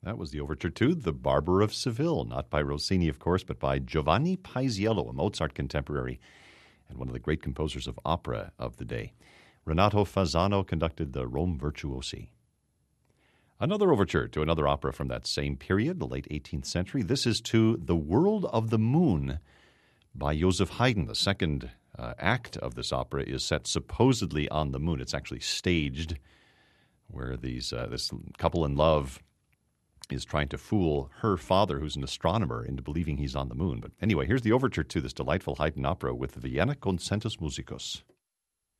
That was the overture to The Barber of Seville, not by Rossini, of course, but by Giovanni Paisiello, a Mozart contemporary and one of the great composers of opera of the day. Renato Fasano conducted the Rome Virtuosi. Another overture to another opera from that same period, the late 18th century. This is to The World of the Moon by Joseph Haydn. The second act of this opera is set supposedly on the moon. It's actually staged, where this couple in love is trying to fool her father, who's an astronomer, into believing he's on the moon. But anyway, here's the overture to this delightful Haydn opera with Vienna Concertus Musicus.